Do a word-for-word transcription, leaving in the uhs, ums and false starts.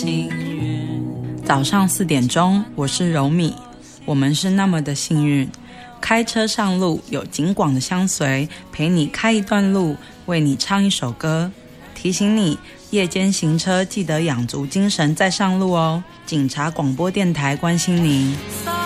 幸运。 早上四点钟，我是柔米，我们是那么的幸运。开车上路，有警广的相随，陪你开一段路，为你唱一首歌，提醒你夜间行车记得养足精神再上路哦。警察广播电台关心您。